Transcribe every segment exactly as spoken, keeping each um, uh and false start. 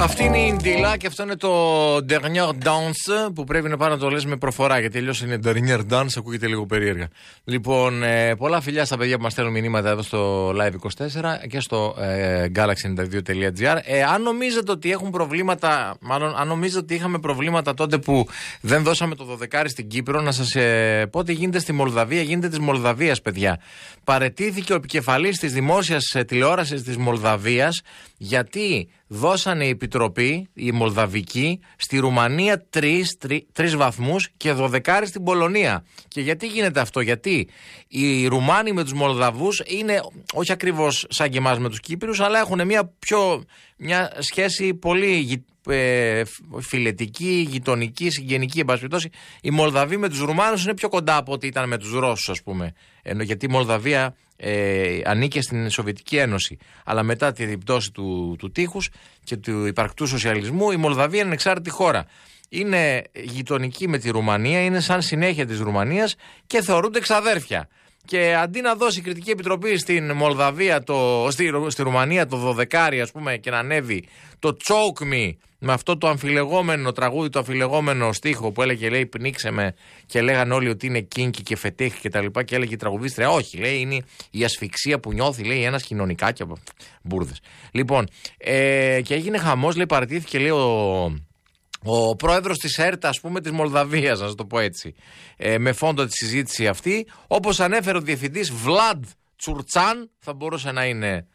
Αυτή είναι η Ντίλα και αυτό είναι το Dernier Dance που πρέπει να πάει να το λες με προφορά, γιατί αλλιώς είναι Dernier Dance, ακούγεται λίγο περίεργα. Λοιπόν, ε, πολλά φιλιά στα παιδιά που μας στέλνουν μηνύματα εδώ στο Live είκοσι τέσσερα και στο ε, galaxy ενενήντα δύο τελεία τζι άρ. Ε, αν νομίζετε ότι έχουν προβλήματα, μάλλον αν νομίζετε ότι είχαμε προβλήματα τότε που δεν δώσαμε το δωδεκάρι στην Κύπρο, να σας ε, πω τι γίνεται στη Μολδαβία, γίνεται της Μολδαβίας, παιδιά. Παρετήθηκε ο επικεφαλής της δημόσιας τηλεόρασης της Μολδαβίας, γιατί δώσανε η επιτροπή, η Μολδαβική, στη Ρουμανία τρεις, τρι, τρεις βαθμούς και δωδεκάρι στην Πολωνία. Και γιατί γίνεται αυτό? Γιατί οι Ρουμάνοι με τους Μολδαβούς είναι όχι ακριβώς σαν και εμάς με τους Κύπριους, αλλά έχουν μια, πιο, μια σχέση πολύ ε, φιλετική, γειτονική, συγγενική. Εν πάση περιπτώσει, οι Μολδαβοί με τους Ρουμάνους είναι πιο κοντά από ό,τι ήταν με τους Ρώσους, ας πούμε. Ενώ, γιατί η Μολδαβία ε, ανήκε στην Σοβιετική Ένωση. Αλλά μετά την πτώση του, του τείχους και του υπαρκτού σοσιαλισμού, η Μολδαβία είναι ανεξάρτητη χώρα. Είναι γειτονική με τη Ρουμανία, είναι σαν συνέχεια της Ρουμανίας και θεωρούνται ξαδέρφια. Και αντί να δώσει κριτική επιτροπή στην Μολδαβία, το, στη, στη Ρουμανία το δωδεκάρι, ας πούμε, και να ανέβει το Choke Me με αυτό το αμφιλεγόμενο τραγούδι, το αμφιλεγόμενο στίχο που έλεγε, λέει, πνίξε με, και λέγανε όλοι ότι είναι κίνκι και φετίχ και τα λοιπά, και έλεγε η τραγουδίστρια, όχι, λέει, είναι η ασφυξία που νιώθει, λέει, ένας κοινωνικά και μπουρδες. Λοιπόν, ε, και έγινε χαμός, λέει, παρατήθηκε, λέει, ο... Ο πρόεδρος της ΕΡΤ, ας πούμε, της Μολδαβίας, να το πω έτσι, ε, με φόντο τη συζήτηση αυτή, όπως ανέφερε ο διευθυντής Βλαντ Τσουρτσάν, θα μπορούσε να είναι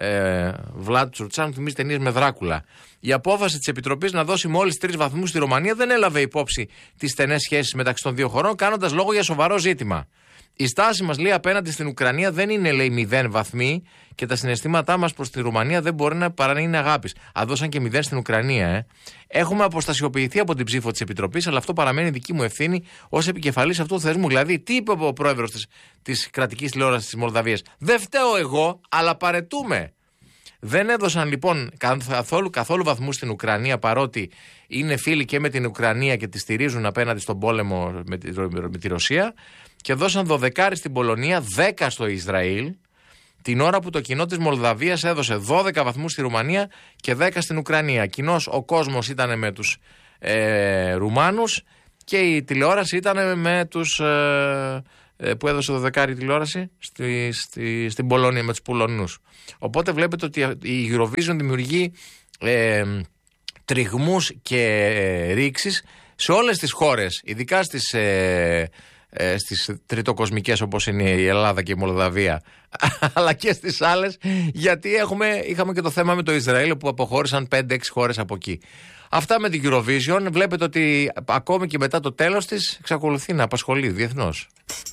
ε, Βλαντ Τσουρτσάν, θυμίζει ταινίες με Δράκουλα. Η απόφαση της Επιτροπής να δώσει μόλις τρεις βαθμούς στη Ρουμανία δεν έλαβε υπόψη τις στενές σχέσεις μεταξύ των δύο χωρών, κάνοντας λόγο για σοβαρό ζήτημα. Η στάση μας, λέει, απέναντι στην Ουκρανία δεν είναι, λέει, μηδέν βαθμοί και τα συναισθήματά μας προς τη Ρουμανία δεν μπορεί να παρά να είναι αγάπης. Αν δώσαν και μηδέν στην Ουκρανία, ε. Έχουμε αποστασιοποιηθεί από την ψήφο της Επιτροπής, αλλά αυτό παραμένει δική μου ευθύνη ως επικεφαλής αυτού του θεσμού. Δηλαδή, τι είπε ο πρόεδρος της, της κρατικής τηλεόρασης της Μολδαβίας? Δεν φταίω εγώ, αλλά παρετούμε. Δεν έδωσαν λοιπόν καθόλου, καθόλου βαθμούς στην Ουκρανία, παρότι είναι φίλοι και με την Ουκρανία και τη στηρίζουν απέναντι στον πόλεμο με τη, με τη Ρωσία, και δώσαν δωδεκάρι στην Πολωνία, δέκα στο Ισραήλ, την ώρα που το κοινό της Μολδαβίας έδωσε δώδεκα βαθμούς στη Ρουμανία και δέκα στην Ουκρανία. Κοινώς ο κόσμος ήταν με τους ε, Ρουμάνους και η τηλεόραση ήταν με τους... Ε, που έδωσε δωδεκάρι τηλεόραση στη, στη, στην Πολωνία με τους Πολωνούς. Οπότε βλέπετε ότι η Eurovision δημιουργεί ε, τριγμούς και ε, ρήξεις σε όλες τις χώρες, ειδικά στις, ε, ε, στις τριτοκοσμικές όπως είναι η Ελλάδα και η Μολδαβία, αλλά και στις άλλες, γιατί έχουμε, είχαμε και το θέμα με το Ισραήλ που αποχώρησαν πέντε έξι χώρες από εκεί. Αυτά με την Eurovision. Βλέπετε ότι ακόμη και μετά το τέλος της εξακολουθεί να απασχολεί διεθνώς.